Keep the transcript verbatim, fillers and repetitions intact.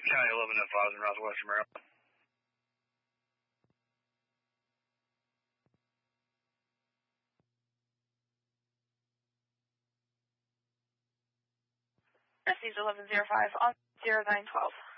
County eleven F five in Northwestern Maryland. Prestige eleven zero five on zero nine twelve.